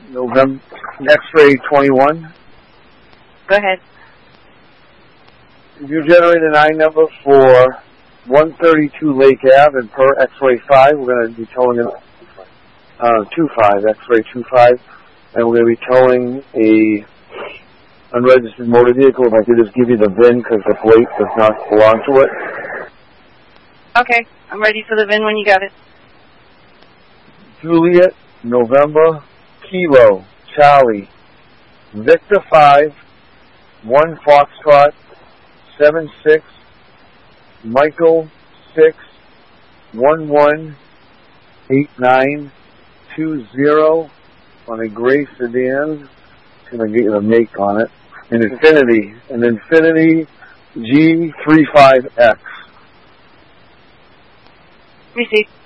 November, X-ray 21. Go ahead. You generate a 9 number for 132 Lake Ave and per X-ray 5. We're going to be towing it 25, X-ray 25, and we're going to be towing a unregistered motor vehicle. If I could just give you the VIN because the plate does not belong to it. Okay, I'm ready for the VIN when you got it. Juliet, November, Kilo, Charlie, Victor 5, 1 Foxtrot, 7-6, Michael 6, 118920 on a gray sedan. I'm going to get you the make on it. An Infiniti G35X. Receipt.